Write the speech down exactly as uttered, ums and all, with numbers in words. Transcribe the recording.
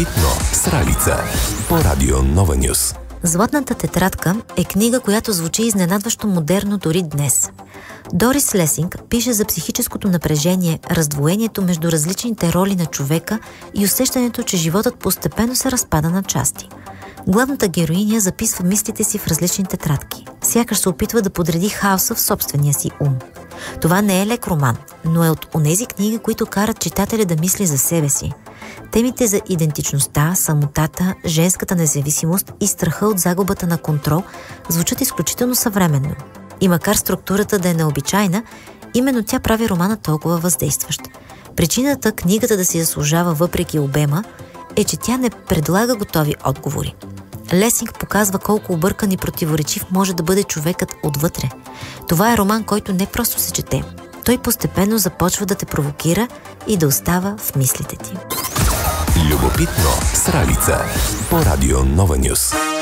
С Ралица по Радио Нова Нюс. Златната тетрадка е книга, която звучи изненадващо модерно дори днес. Дорис Лесинг пише за психическото напрежение, раздвоението между различните роли на човека и усещането, че животът постепенно се разпада на части. Главната героиня записва мислите си в различни тетрадки. Сякаш се опитва да подреди хаоса в собствения си ум. Това не е лек роман, но е от онези книги, които карат читателя да мисли за себе си. Темите за идентичността, самотата, женската независимост и страха от загубата на контрол звучат изключително съвременно. И макар структурата да е необичайна, именно тя прави романа толкова въздействащ. Причината книгата да си заслужава въпреки обема е, че тя не предлага готови отговори. Лесинг показва колко объркан и противоречив може да бъде човекът отвътре. Това е роман, който не просто се чете. Той постепенно започва да те провокира и да остава в мислите ти. Любопитно с Ралица по Радио Нова Нюс.